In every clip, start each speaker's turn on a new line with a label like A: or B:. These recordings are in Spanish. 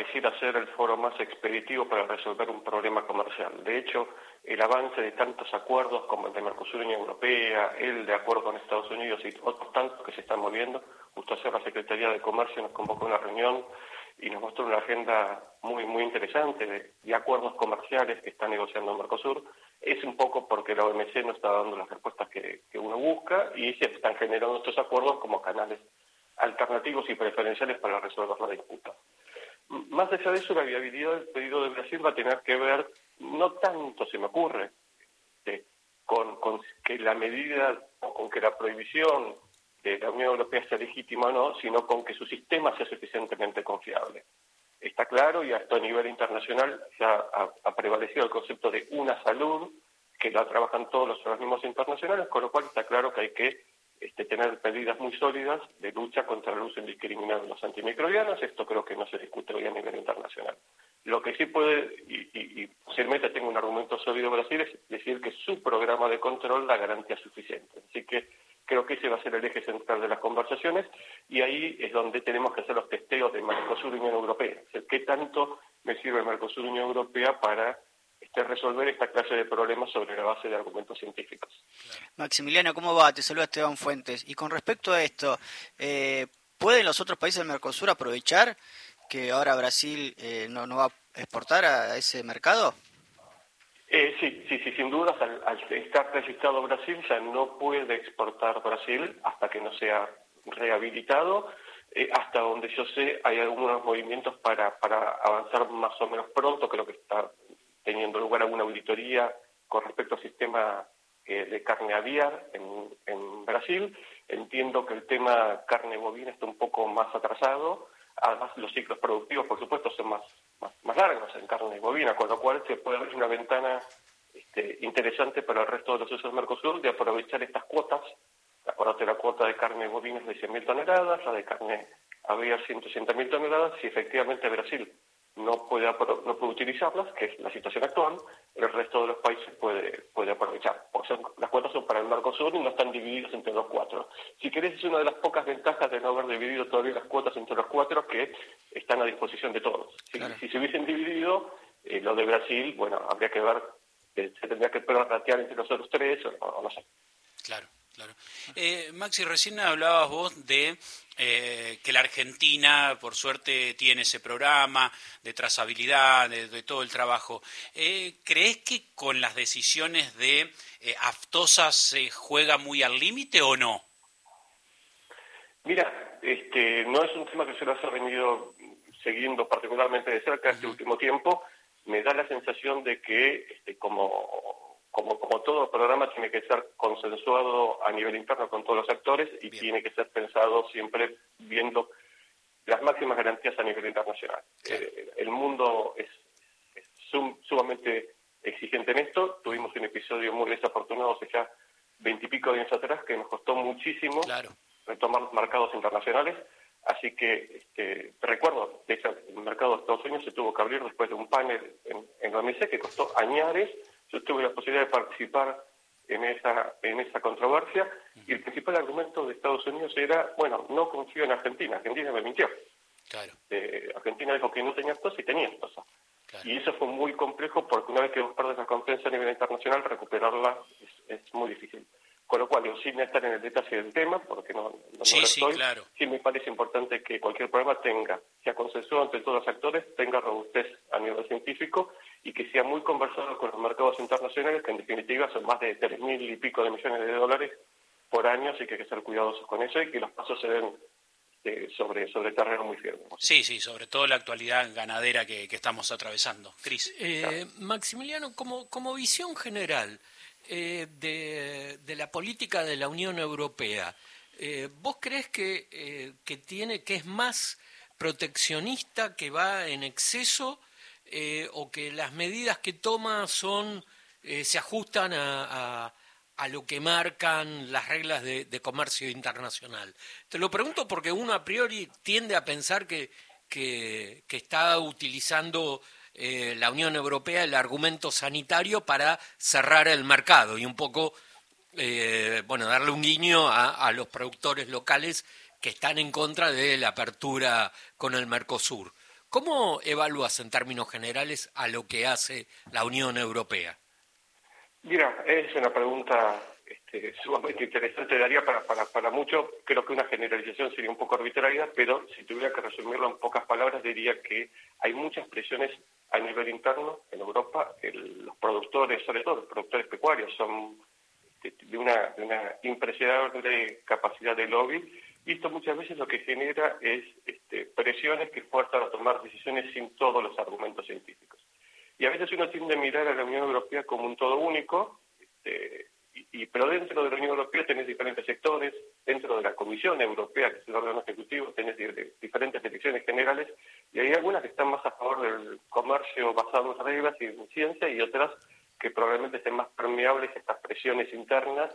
A: pareciera ser el foro más expeditivo para resolver un problema comercial. De hecho, el avance de tantos acuerdos como el de Mercosur y Unión Europea, el de acuerdo con Estados Unidos y otros tantos que se están moviendo, justo ayer la Secretaría de Comercio nos convocó a una reunión y nos mostró una agenda muy interesante de acuerdos comerciales que está negociando Mercosur. Es un poco porque la OMC no está dando las respuestas que uno busca y se están generando estos acuerdos como canales alternativos y preferenciales para resolver la disputa. Más allá de eso, la viabilidad del pedido de Brasil va a tener que ver, no tanto se me ocurre, con que la medida o con que la prohibición de la Unión Europea sea legítima o no, sino con que su sistema sea suficientemente confiable. Está claro, y hasta a nivel internacional ya ha prevalecido el concepto de una salud, que la trabajan todos los organismos internacionales, con lo cual está claro que hay que tener medidas muy sólidas de lucha contra el uso indiscriminado de los antimicrobianos. Esto creo que no se discute hoy a nivel internacional. Lo que sí puede, y posiblemente tenga un argumento sólido Brasil, es decir que su programa de control da garantías suficientes. Así que creo que ese va a ser el eje central de las conversaciones, y ahí es donde tenemos que hacer los testeos de Mercosur y Unión Europea. Es decir, ¿qué tanto me sirve Mercosur y Unión Europea para resolver esta clase de problemas sobre la base de argumentos científicos?
B: Maximiliano, ¿cómo va? Te saluda Esteban Fuentes. Y con respecto a esto, ¿pueden los otros países del Mercosur aprovechar que ahora Brasil no va a exportar a ese mercado?
A: Sí, sin dudas, al estar registrado Brasil ya no puede exportar Brasil hasta que no sea rehabilitado. Hasta donde yo sé hay algunos movimientos para avanzar más o menos pronto. Creo que está teniendo lugar alguna auditoría con respecto al sistema de carne aviar en Brasil. Entiendo que el tema carne bovina está un poco más atrasado. Además, los ciclos productivos, por supuesto, son más largos en carne bovina, con lo cual se puede abrir una ventana interesante para el resto de los usos del Mercosur de aprovechar estas cuotas. Acordate, la cuota de carne bovina es de 100.000 toneladas, la de carne aviar 180.000 toneladas. Si efectivamente Brasil no puede utilizarlas, que es la situación actual, el resto de los países puede aprovechar. Porque las cuotas son para el Mercosur y no están divididas entre los cuatro. Si querés, es una de las pocas ventajas de no haber dividido todavía las cuotas entre los cuatro, que están a disposición de todos.
B: Claro.
A: Si se hubiesen dividido, lo de Brasil, bueno, habría que ver, se tendría que prorratear entre los otros tres, o no sé.
C: Claro. Maxi, recién hablabas vos de que la Argentina, por suerte, tiene ese programa de trazabilidad, de todo el trabajo. ¿Crees que con las decisiones de Aftosa se juega muy al límite o no?
A: Mira, no es un tema que se lo haya venido siguiendo particularmente de cerca este último tiempo. Me da la sensación de que como todo programa tiene que ser consensuado a nivel interno con todos los actores y Bien. Tiene que ser pensado siempre viendo las máximas garantías a nivel internacional. Claro. El mundo es sumamente exigente en esto. Tuvimos un episodio muy desafortunado hace ya 20 y pico de años atrás que nos costó muchísimo retomar los mercados internacionales. Así que recuerdo, de hecho, el mercado de Estados Unidos se tuvo que abrir después de un panel en la OMC que costó añares. Yo tuve la posibilidad de participar en esa controversia, y el principal argumento de Estados Unidos era, bueno, no confío en Argentina. Argentina me mintió.
C: Claro.
A: Argentina dijo que no tenía Aftosa y tenía Aftosa.
C: Claro.
A: Y eso fue muy complejo porque una vez que vos perdés la confianza a nivel internacional, recuperarla es muy difícil. Con lo cual, sin estar en el detalle del tema, porque no lo estoy,
C: claro.
A: Sí me parece importante que cualquier programa sea consensuado entre todos los actores, tenga robustez a nivel científico y que sea muy conversado con los mercados internacionales, que en definitiva son más de 3.000 y pico de millones de dólares por año, así que hay que ser cuidadosos con eso y que los pasos se den sobre terreno muy firme.
C: Sí, sobre todo la actualidad ganadera que estamos atravesando. Cris.
D: Maximiliano, como visión general de la política de la Unión Europea, ¿vos crees que es más proteccionista, que va en exceso, o que las medidas que toma se ajustan a lo que marcan las reglas de comercio internacional? Te lo pregunto porque uno a priori tiende a pensar que está utilizando la Unión Europea el argumento sanitario para cerrar el mercado y un poco darle un guiño a los productores locales que están en contra de la apertura con el Mercosur. ¿Cómo evalúas en términos generales a lo que hace la Unión Europea?
A: Mira, es una pregunta sumamente interesante, daría para mucho. Creo que una generalización sería un poco arbitraria, pero si tuviera que resumirlo en pocas palabras, diría que hay muchas presiones a nivel interno en Europa. Los productores, sobre todo los productores pecuarios, son de una impresionante capacidad de lobby, y esto muchas veces lo que genera es presiones que fuerzan a tomar decisiones sin todos los argumentos científicos. Y a veces uno tiende a mirar a la Unión Europea como un todo único, pero dentro de la Unión Europea tenés diferentes sectores, dentro de la Comisión Europea, que es el órgano ejecutivo, tenés diferentes direcciones generales, y hay algunas que están más a favor del comercio basado en reglas y en ciencia, y otras que probablemente estén más permeables a estas presiones internas.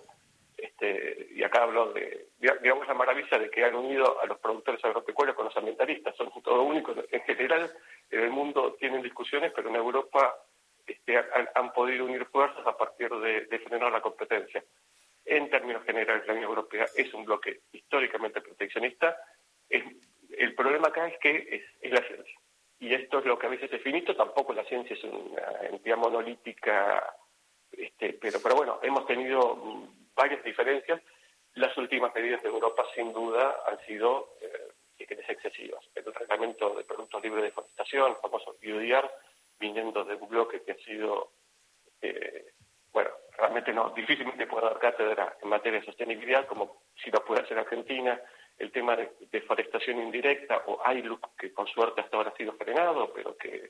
A: Y acá hablo de, digamos, la maravilla de que han unido a los productores agropecuarios con los ambientalistas. Son todo único. En general, en el mundo tienen discusiones, pero en Europa han podido unir fuerzas a partir de frenar la competencia. En términos generales, la Unión Europea es un bloque históricamente proteccionista. El problema acá es que es la ciencia. Y esto es lo que a veces es finito. Tampoco la ciencia es una entidad monolítica, pero bueno, hemos tenido varias diferencias. Las últimas medidas de Europa, sin duda, han sido excesivas. El reglamento de productos libres de deforestación, el famoso EUDR, viniendo de un bloque que ha sido, realmente difícilmente puede dar cátedra en materia de sostenibilidad, como si lo puede hacer Argentina. El tema de deforestación indirecta, o ILUC, que por suerte hasta ahora ha sido frenado, pero que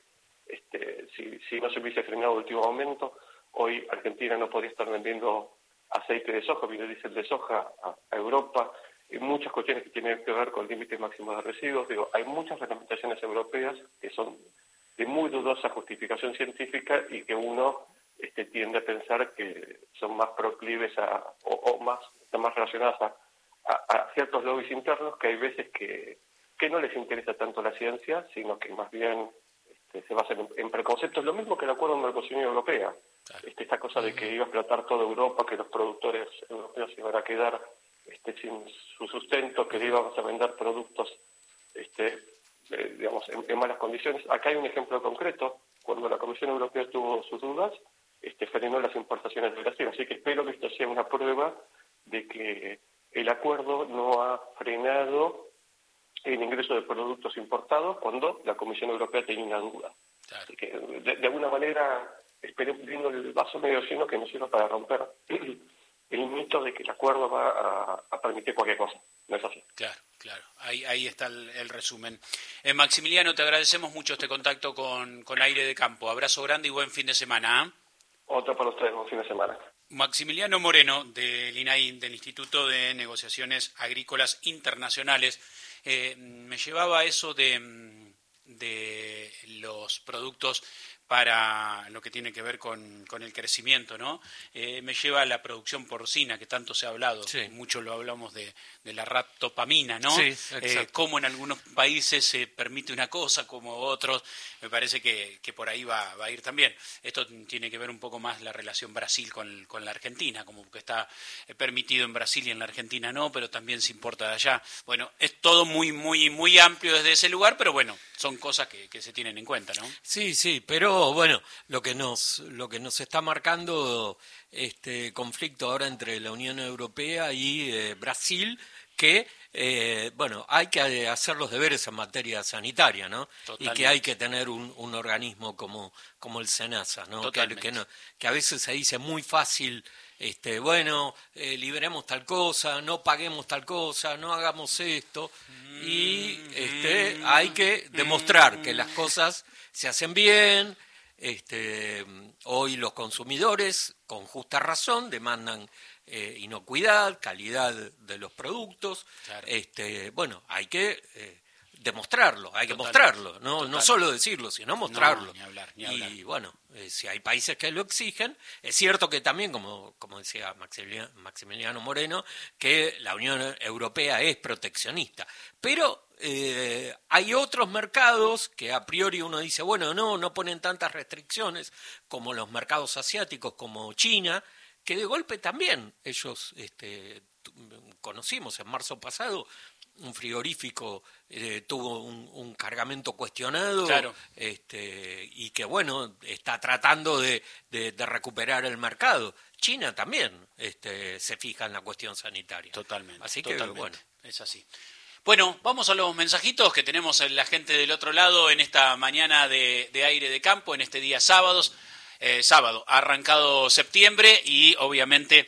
A: si no se hubiese frenado en el último momento, hoy Argentina no podría estar vendiendo aceite de soja, biodiesel de soja a Europa, y muchas cuestiones que tienen que ver con límites máximos de residuos. Hay muchas reglamentaciones europeas que son de muy dudosa justificación científica y que uno tiende a pensar que son más proclives están más relacionadas a ciertos lobbies internos, que hay veces que no les interesa tanto la ciencia, sino que más bien se basan en preconceptos. Lo mismo que el acuerdo de Mercosur Europea. Esta cosa de que iba a explotar toda Europa, que los productores europeos iban a quedar sin su sustento, que le íbamos a vender productos en malas condiciones. Acá hay un ejemplo concreto. Cuando la Comisión Europea tuvo sus dudas, frenó las importaciones de Brasil. Así que espero que esto sea una prueba de que el acuerdo no ha frenado el ingreso de productos importados cuando la Comisión Europea tenía una duda. Claro. Así que, de alguna manera, viendo el vaso medio lleno, que nos sirva para romper el mito de que el acuerdo va a permitir cualquier cosa. No es así.
C: Claro. Ahí está el resumen. Maximiliano, te agradecemos mucho este contacto con Aire de Campo. Abrazo grande y buen fin de semana.
A: Otro para ustedes, buen fin de semana.
C: Maximiliano Moreno, del INAI, del Instituto de Negociaciones Agrícolas Internacionales. Me llevaba a eso de los productos para lo que tiene que ver con el crecimiento, ¿no? Me lleva a la producción porcina, que tanto se ha hablado. Sí. Mucho lo hablamos de la raptopamina, ¿no?
D: Sí,
C: cómo en algunos países se permite una cosa, como otros. Me parece que por ahí va a ir también. Esto tiene que ver un poco más la relación Brasil con la Argentina, como que está permitido en Brasil y en la Argentina no, pero también se importa de allá. Bueno, es todo muy, muy, muy amplio desde ese lugar, pero bueno, son cosas que se tienen en cuenta, ¿no?
D: Sí, pero bueno, lo que nos está marcando este conflicto ahora entre la Unión Europea y Brasil, que hay que hacer los deberes en materia sanitaria, ¿no? Totalmente. Y que hay que tener un organismo como el SENASA, ¿no? Que a veces se dice muy fácil, liberemos tal cosa, no paguemos tal cosa, no hagamos esto, y hay que demostrar que las cosas se hacen bien. Hoy los consumidores, con justa razón, demandan inocuidad, calidad de los productos. Claro. Hay que demostrarlo, hay que mostrarlo, no solo decirlo, sino mostrarlo.
C: No, ni hablar.
D: Y bueno, si hay países que lo exigen, es cierto que también, como decía Maximiliano Moreno, que la Unión Europea es proteccionista, pero hay otros mercados que a priori uno dice, no ponen tantas restricciones como los mercados asiáticos, como China, que de golpe también ellos, conocimos en marzo pasado, un frigorífico tuvo un cargamento cuestionado,
C: Claro.
D: Y que bueno, está tratando de recuperar el mercado. China también se fija en la cuestión sanitaria.
C: Totalmente.
D: Así que
C: totalmente.
D: bueno.
C: Es así. Bueno, vamos a los mensajitos que tenemos en la gente del otro lado en esta mañana de aire de campo, en este día sábado, arrancado septiembre y obviamente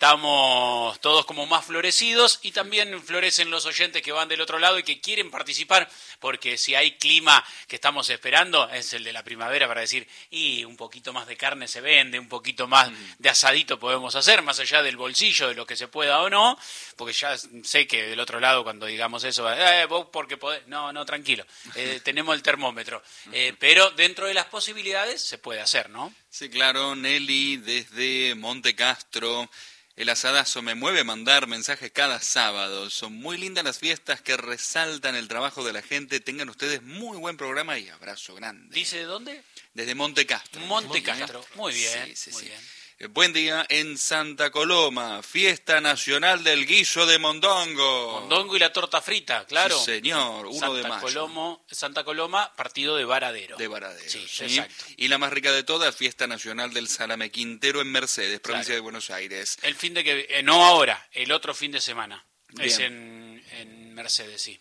C: estamos todos como más florecidos y también florecen los oyentes que van del otro lado y que quieren participar porque si hay clima que estamos esperando es el de la primavera para decir y un poquito más de carne se vende, un poquito más de asadito podemos hacer, más allá del bolsillo, de lo que se pueda o no, porque ya sé que del otro lado cuando digamos eso, vos porque podés, no, tranquilo, tenemos el termómetro, pero dentro de las posibilidades se puede hacer, ¿no?
E: Sí, claro, Nelly desde Monte Castro. El asadazo me mueve a mandar mensajes cada sábado. Son muy lindas las fiestas que resaltan el trabajo de la gente. Tengan ustedes muy buen programa y abrazo grande.
C: ¿Dice de dónde?
E: Desde Monte Castro.
C: Monte Castro. Muy bien,
E: Sí.
C: muy bien.
E: Buen día en Santa Coloma, fiesta nacional del guiso de mondongo.
C: Mondongo y la torta frita, claro.
E: Sí, señor, 1 de mayo.
C: Santa Coloma, partido de Varadero.
E: De Varadero,
C: Sí,
E: sí.
C: exacto.
E: Y la más rica de todas, fiesta nacional del salame Quintero en Mercedes, provincia
C: Claro.
E: de Buenos Aires.
C: El fin de que no ahora, el otro fin de semana. Es
E: Bien.
C: en Mercedes, sí.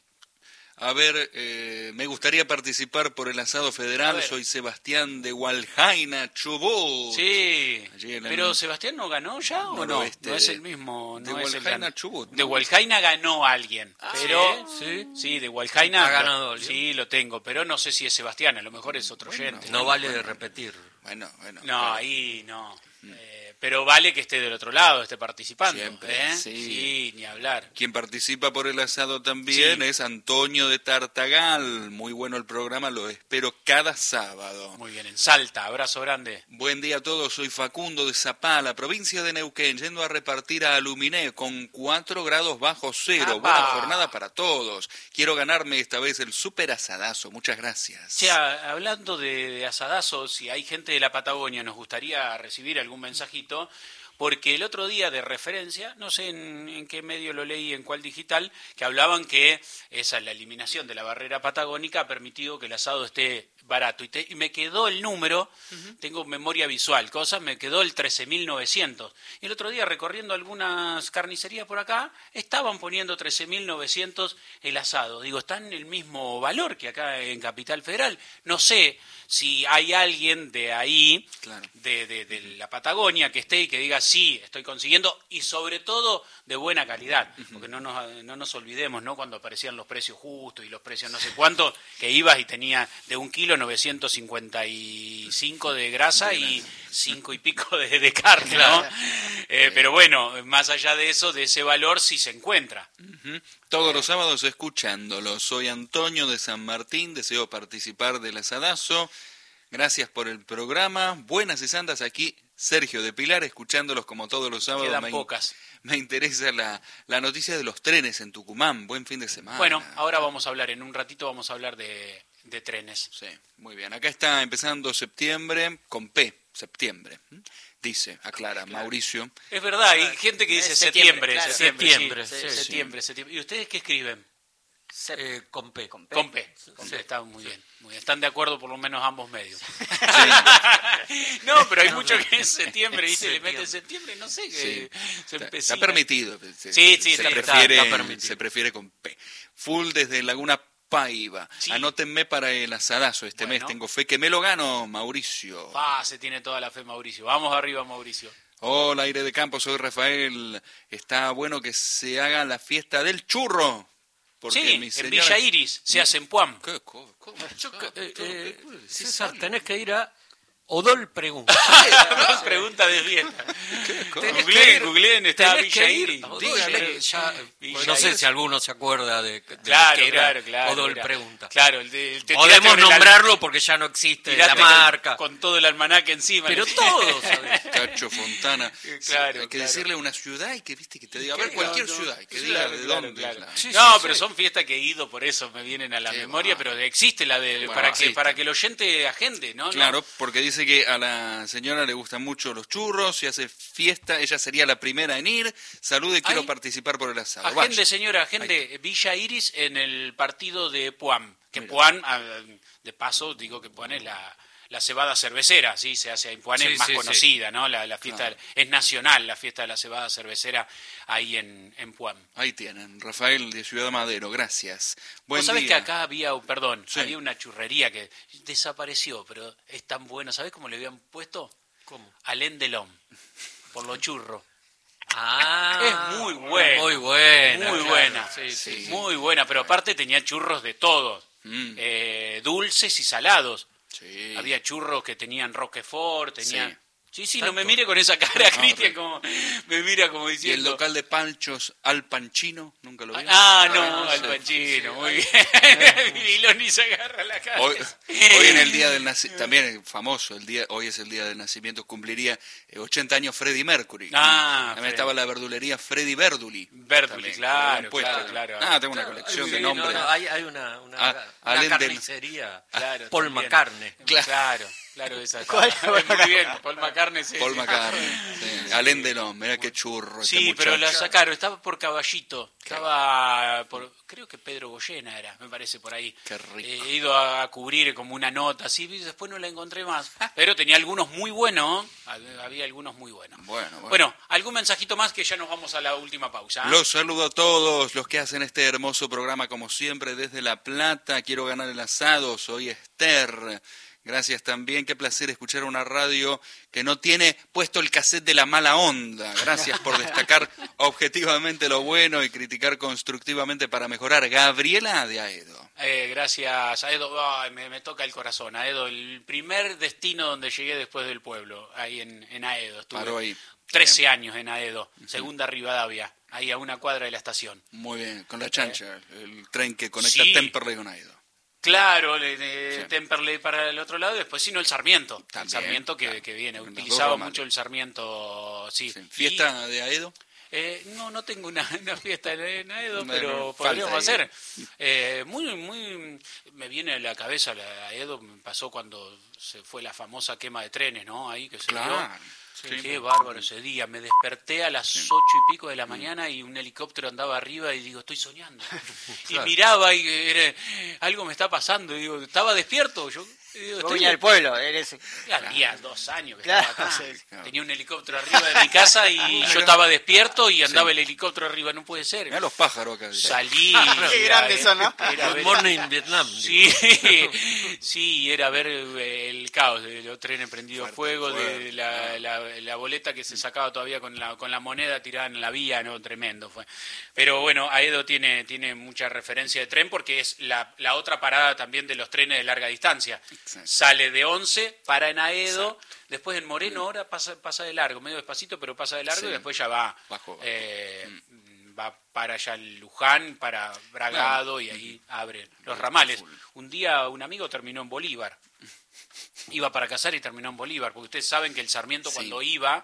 E: A ver, me gustaría participar por el asado
C: A
E: federal.
C: ver.
E: Soy Sebastián de Hualjaina, Chubut.
C: Sí,
E: Allí en el
C: pero Sebastián no ganó ya o no,
E: noroeste
C: no es
E: de-
C: el mismo,
E: de
C: no es el
E: Hualjaina,
C: gan-
E: Chubut, ¿no?
C: De Hualjaina ganó alguien, pero
D: sí.
C: de Hualjaina
D: ¿Ha ganado alguien?
C: sí lo tengo, pero no sé si es Sebastián, a lo mejor es otro oyente.
D: No vale repetir.
E: Bueno.
C: No,
E: claro.
C: ahí no. Pero vale que esté del otro lado, esté participando.
E: Siempre,
C: ¿eh?
E: sí.
C: Sí, ni hablar.
E: Quien participa por el asado también
C: Sí.
E: es Antonio de Tartagal. Muy bueno el programa, lo espero cada sábado.
C: Muy bien, en Salta, abrazo grande.
E: Buen día a todos, soy Facundo de Zapala, provincia de Neuquén, yendo a repartir a Aluminé con 4 grados bajo cero.
C: ¡Apa!
E: Buena jornada para todos. Quiero ganarme esta vez el super asadazo. Muchas gracias.
C: O sea, hablando de asadazos, si hay gente de la Patagonia, nos gustaría recibir algún mensajito, porque el otro día de referencia, no sé en qué medio lo leí, en cuál digital, que hablaban que la eliminación de la barrera patagónica ha permitido que el asado esté barato. Y me quedó el número, tengo memoria visual, me quedó el 13.900. Y el otro día, recorriendo algunas carnicerías por acá, estaban poniendo 13.900 el asado. Digo, está en el mismo valor que acá en Capital Federal. No sé si hay alguien de ahí,
E: Claro.
C: de la Patagonia, que esté y que diga, sí, estoy consiguiendo, y sobre todo de buena calidad, porque no nos olvidemos, ¿no? Cuando aparecían los precios justos y los precios no sé cuánto, que ibas y tenía de 1 kilo 955 de grasa y 5 y pico de carne, ¿no? Pero bueno, más allá de eso, de ese valor sí se encuentra.
E: Todos los sábados escuchándolo. Soy Antonio de San Martín, deseo participar del asadazo. Gracias por el programa. Buenas y santas aquí, Sergio de Pilar, escuchándolos como todos los sábados.
C: Quedan pocas.
E: Me interesa la noticia de los trenes en Tucumán. Buen fin de semana.
C: Bueno, ahora vamos a hablar, en un ratito vamos a hablar de trenes.
E: Sí, muy bien. Acá está empezando septiembre, con P, septiembre. Dice, aclara, Mauricio.
C: Es verdad, hay gente que dice septiembre,
B: claro.
C: septiembre,
D: Sí,
C: sí,
D: sí.
C: septiembre. ¿Y ustedes qué escriben?
D: Con P.
B: Con
C: Con P. Está muy bien. Muy bien. Están de acuerdo por lo menos ambos medios. No, pero hay mucho que es septiembre, ¿viste? Le meten septiembre, no sé, que
E: Sí.
C: se
E: Está
C: empecina.
E: permitido.
C: Sí,
D: está permitido.
E: Se prefiere con P. Full desde Laguna Paiva.
C: Sí.
E: Anótenme para el asadazo este
C: Bueno.
E: mes. Tengo fe que me lo gano, Mauricio.
C: Se tiene toda la fe, Mauricio. Vamos arriba, Mauricio.
E: Hola, aire de campo, soy Rafael. Está bueno que se haga la fiesta del churro. Porque
C: Sí,
E: mi
C: en
E: señora-
C: Villa Iris, se hace en Puam.
E: ¿Cómo?
D: César, tenés que ir a Odol Pregunta.
C: Dos preguntas de fiesta.
D: Tenés que ir-
C: Googleen, está
D: tenés
C: Villa
D: que ir
C: Iris.
D: a Odol.
C: Dígale.
D: Ya,
C: Villa
D: no sé
C: Iris.
D: si alguno se acuerda de
C: Claro,
D: que era
C: claro.
D: Odol
C: mira.
D: Pregunta.
C: Claro, te
D: Podemos
C: tiraste con el
D: nombrarlo porque ya no existe la
C: tiraste
D: marca.
C: Con todo el almanaque encima.
D: Pero
C: Le-
D: todos, ¿sabes?
E: Cacho Fontana.
C: Claro,
E: Hay que
C: claro.
E: decirle una ciudad y que viste que te diga, a ver, cualquier ciudad, y que diga
C: Claro,
E: de
C: claro,
E: dónde.
C: claro.
E: Claro.
D: Sí,
C: No,
D: sí,
C: pero
D: sí.
C: son fiestas que he ido, por eso me vienen a la
E: Qué
C: memoria,
E: va.
C: pero existe la de
E: Bueno,
C: para
E: existe.
C: que el oyente agende, ¿no?
E: Claro, porque dice Dice que a la señora le gustan mucho los churros y hace fiesta. Ella sería la primera en ir. Salude, quiero participar por el asado.
C: Agende, señora, agende Villa Iris en el partido de Puan. Que Puan, de paso, digo que Puan es la cebada cervecera, ¿sí? Se hace en Puan, es más conocida, ¿no? La fiesta es nacional, la fiesta de la cebada cervecera ahí en Puan.
E: Ahí tienen, Rafael de Ciudad Madero, gracias.
C: Vos sabés que acá había una churrería que desapareció, pero es tan bueno. ¿Sabés cómo le habían puesto?
D: ¿Cómo?
C: Alain Delon, por los churros.
D: Ah,
C: es muy buena.
D: Muy buena.
C: Muy
D: claro.
C: buena.
D: Sí.
C: Muy buena, pero aparte tenía churros de todos. Dulces y salados.
E: Sí.
C: Había churros que tenían Roquefort, tenían... Sí,
D: ¿Tanto?
C: no me mire con esa cara, Cristian, como me mira como
E: ¿Y
C: diciendo...
E: el local de panchos Al Panchino? ¿Nunca lo vi?
C: Al Panchino, muy bien. Miloni se agarra la cara.
E: Hoy en el día del nacimiento, también famoso, hoy es el día del nacimiento, cumpliría 80 años Freddie Mercury. También estaba la verdulería Freddie Verduli.
C: Verduli, claro.
E: Tengo una colección de nombres.
D: Hay una carnicería.
C: Claro,
D: Paul
C: también.
D: McCartney.
C: Claro, esa.
B: ¿Cuál?
C: Muy bien, Paul McCartney.
E: Paul McCartney. Sí. Alain Delon, mirá qué churro.
C: Sí, pero la sacaron, estaba por Caballito. Estaba por, creo que Pedro Goyena era, me parece, por ahí.
E: Qué rico.
C: He ido a cubrir como una nota, así, y después no la encontré más. Pero tenía algunos muy buenos, había algunos muy buenos. Bueno, algún mensajito más que ya nos vamos a la última pausa.
E: Los saludo a todos los que hacen este hermoso programa, como siempre, desde La Plata. Quiero ganar el asado, soy Esther. Gracias también, qué placer escuchar una radio que no tiene puesto el cassette de la mala onda. Gracias por destacar objetivamente lo bueno y criticar constructivamente para mejorar. Gabriela de Aedo.
C: Gracias, Aedo. Me toca el corazón. Aedo, el primer destino donde llegué después del pueblo, ahí en Aedo. Estuve
E: Paró ahí.
C: 13 años en Aedo, segunda Rivadavia, ahí a una cuadra de la estación.
E: Muy bien, con la chancha, el tren que conecta Temperley con Aedo.
C: Claro, Temperley para el otro lado y después sino el Sarmiento.
E: También,
C: el Sarmiento que viene.
E: Las
C: Utilizaba
E: dos
C: mucho el Sarmiento, sí.
E: ¿Fiesta de Aedo?
C: No tengo una fiesta en Aedo, pero podríamos hacer. Me viene a la cabeza Aedo, me pasó cuando se fue la famosa quema de trenes, ¿no? Ahí que se dio. Qué bárbaro ese día. Me desperté a las 8:00 de la mañana y un helicóptero andaba arriba y digo, estoy soñando. Y miraba y algo me está pasando. Y digo, ¿estaba despierto? Yo
B: Estoy en el pueblo.
C: Había 2 años que estaba acá. Tenía un helicóptero arriba de mi casa y yo estaba despierto y andaba el helicóptero arriba. No puede ser.
E: Mirá los pájaros acá.
C: Salí.
B: Qué grandes son, ¿no?
D: Good Morning Vietnam.
C: Sí, era ver el caos de los trenes prendidos fuego, de la boleta que se sacaba todavía con la moneda tirada en la vía, no, tremendo fue. Pero bueno, Aedo tiene mucha referencia de tren porque es la otra parada también de los trenes de larga distancia. Exacto. Sale de 11, para en Aedo, después en Moreno ahora pasa de largo, medio despacito, pero pasa de largo y después ya va para allá Luján, para Bragado y ahí abre los ramales. Un día un amigo terminó en Bolívar. Iba para Casares y terminó en Bolívar, porque ustedes saben que el Sarmiento cuando iba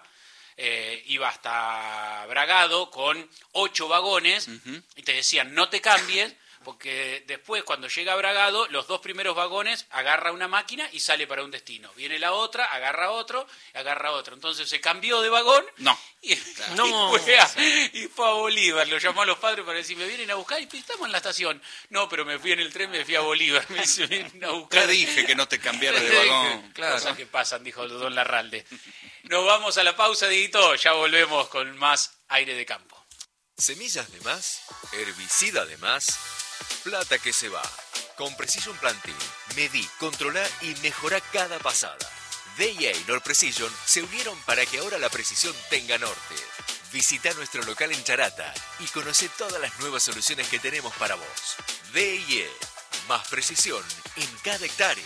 C: hasta Bragado con 8 vagones y te decían no te cambies, porque después cuando llega a Bragado los 2 primeros vagones agarra una máquina y sale para un destino. Viene la otra, agarra otro. Entonces se cambió de vagón y fue a Bolívar. Lo llamó a los padres para decir, me vienen a buscar y estamos en la estación. No, pero me fui en el tren, me fui a Bolívar. Me vienen a buscar.
E: Te dije que no te cambiara de vagón.
C: Claro. Cosas que pasan, dijo don Larralde. Nos vamos a la pausa, Dieguito. Ya volvemos con más aire de campo.
F: Semillas de más, herbicida de más, plata que se va. Con Precision Planting, medí, controlá y mejorá cada pasada. DIA y Nord Precision se unieron para que ahora la precisión tenga norte. Visita nuestro local en Charata y conoce todas las nuevas soluciones que tenemos para vos. DIA, más precisión en cada hectárea.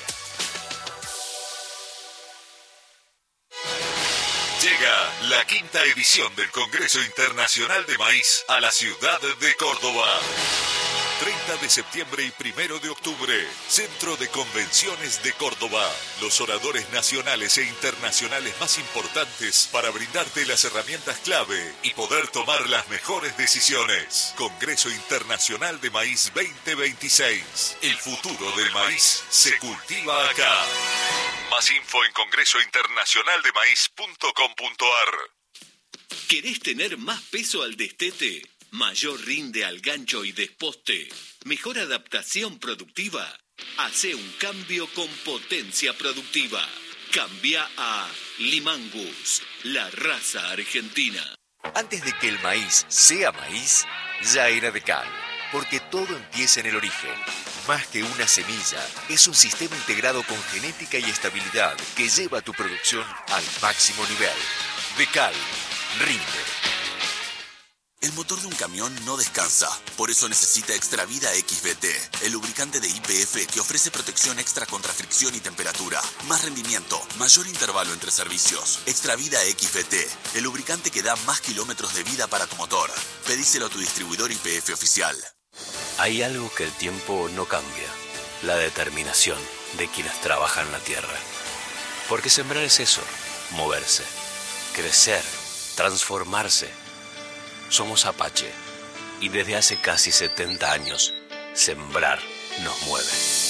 F: Llega la 5ª edición del Congreso Internacional de Maíz a la ciudad de Córdoba. 30 de septiembre y 1 de octubre, Centro de Convenciones de Córdoba. Los oradores nacionales e internacionales más importantes para brindarte las herramientas clave y poder tomar las mejores decisiones. Congreso Internacional de Maíz 2026. El futuro del maíz se cultiva acá. Más info en congresointernacionaldemaíz.com.ar.
G: ¿Querés tener más peso al destete? ¿Mayor rinde al gancho y desposte? ¿Mejor adaptación productiva? Hace un cambio con potencia productiva. Cambia a Limangus, la raza argentina.
H: Antes de que el maíz sea maíz, ya era Decal, porque todo empieza en el origen. Más que una semilla, es un sistema integrado con genética y estabilidad que lleva tu producción al máximo nivel. Decal, rinde.
I: El motor de un camión no descansa, por eso necesita Extravida XVT, el lubricante de YPF que ofrece protección extra contra fricción y temperatura, más rendimiento, mayor intervalo entre servicios. Extravida XVT, el lubricante que da más kilómetros de vida para tu motor. Pedíselo a tu distribuidor YPF oficial.
J: Hay algo que el tiempo no cambia, la determinación de quienes trabajan la tierra. Porque sembrar es eso, moverse, crecer, transformarse. Somos Apache y desde hace casi 70 años, sembrar nos mueve.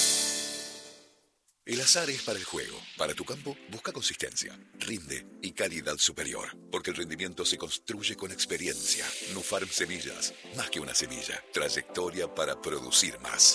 K: El azar es para el juego. Para tu campo, busca consistencia, rinde y calidad superior. Porque el rendimiento se construye con experiencia. Nufarm Semillas, más que una semilla. Trayectoria para producir más.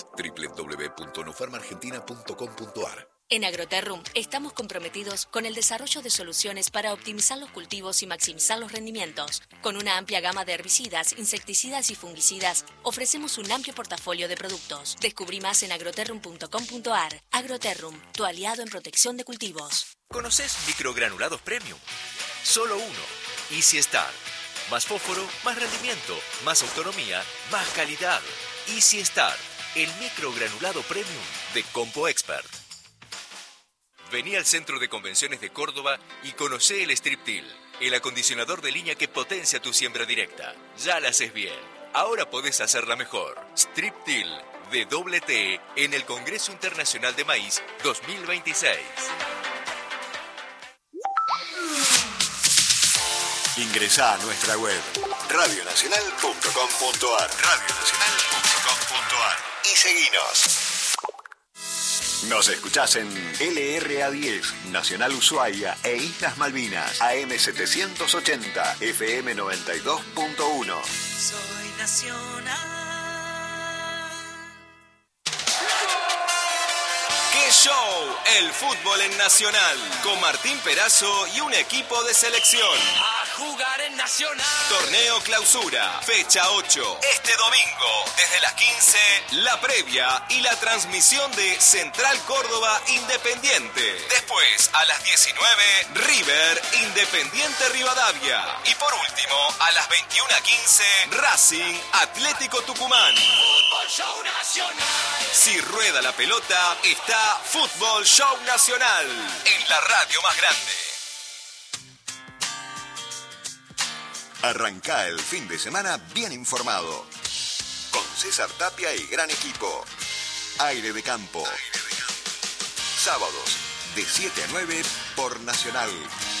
K: www.nufarmargentina.com.ar.
L: En Agroterrum estamos comprometidos con el desarrollo de soluciones para optimizar los cultivos y maximizar los rendimientos. Con una amplia gama de herbicidas, insecticidas y fungicidas, ofrecemos un amplio portafolio de productos. Descubrí más en agroterrum.com.ar. Agroterrum, tu aliado en protección de cultivos.
H: ¿Conoces microgranulados premium? Solo uno. Easy Star. Más fósforo, más rendimiento, más autonomía, más calidad. Easy Star, el microgranulado premium de Compo Expert. Vení al Centro de Convenciones de Córdoba y conocé el Strip-Till, el acondicionador de línea que potencia tu siembra directa. Ya la haces bien, ahora podés hacerla mejor. Strip-Till de doble T en el Congreso Internacional de Maíz 2026.
M: Ingresá a nuestra web radionacional.com.ar y seguinos. Nos escuchás en LRA10, Nacional Ushuaia e Islas Malvinas, AM 780, FM 92.1.
N: Soy nacional.
O: ¡Qué show! El fútbol en Nacional, con Martín Perazo y un equipo de selección.
N: A jugar en Nacional.
O: Torneo Clausura, fecha 8. Este domingo, desde las 15, la previa y la transmisión de Central Córdoba Independiente. Después, a las 19, River Independiente Rivadavia. Y por último, a las 21:15, Racing Atlético Tucumán.
N: Fútbol Show Nacional.
O: Si rueda la pelota, está Fútbol Show Nacional, en la radio más grande.
M: Arrancá el fin de semana bien informado. Con César Tapia y gran equipo. Aire de campo. Sábados, de 7 a 9 por Nacional.